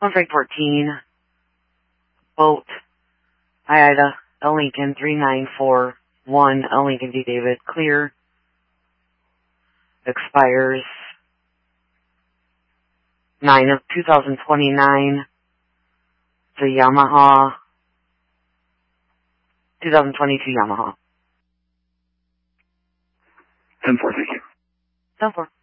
114, boat, Ida, L. Lincoln, 3941, L. Lincoln D. David, clear, expires 9/2029, it's a Yamaha, 2022 Yamaha. 10-4, thank you. 10-4.